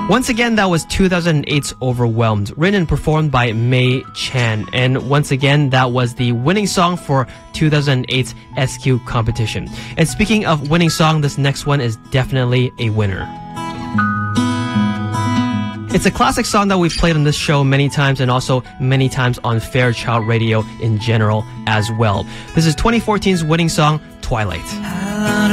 Once again, that was 2008's Overwhelmed, written and performed by Mei Chan. And once again, that was the winning song for 2008's SQ competition. And speaking of winning song, this next one is definitely a winner. It's a classic song that we've played on this show many times and also many times on Fairchild Radio in general as well. This is 2014's winning song, Twilight.